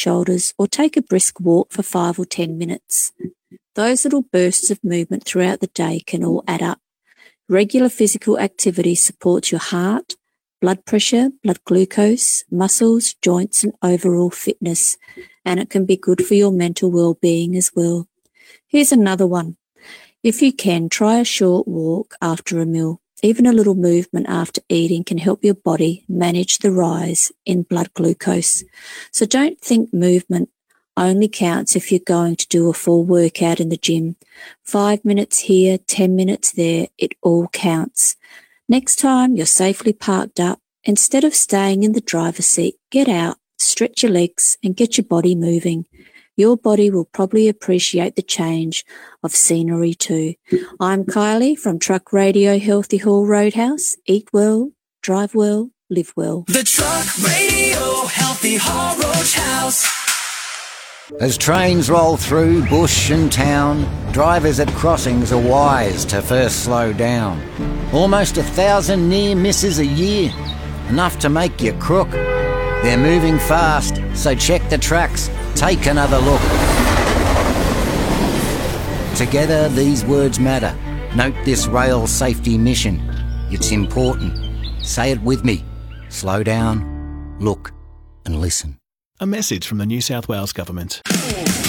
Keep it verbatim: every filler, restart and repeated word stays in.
shoulders, or take a brisk walk for five or ten minutes. Those little bursts of movement throughout the day can all add up. Regular physical activity supports your heart, blood pressure, blood glucose, muscles, joints, and overall fitness, and it can be good for your mental well-being as well. Here's another one. If you can, try a short walk after a meal. Even a little movement after eating can help your body manage the rise in blood glucose. So don't think movement only counts if you're going to do a full workout in the gym. Five minutes here, ten minutes there, it all counts. Next time you're safely parked up, instead of staying in the driver's seat, get out, stretch your legs and get your body moving. Your body will probably appreciate the change of scenery too. I'm Kylie from Truck Radio Healthy Haul Roadhouse. Eat well, drive well, live well. The Truck Radio Healthy Haul Roadhouse. As trains roll through bush and town, drivers at crossings are wise to first slow down. Almost a thousand near misses a year, enough to make you crook. They're moving fast, so check the tracks, take another look. Together these words matter. Note this rail safety mission. It's important. Say it with me. Slow down, look and listen. A message from the New South Wales Government.